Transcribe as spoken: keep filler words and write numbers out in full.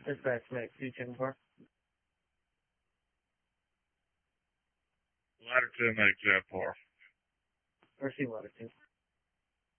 Dispatch Max two ten four. Ladder two, make Jet four. Receive Ladder two.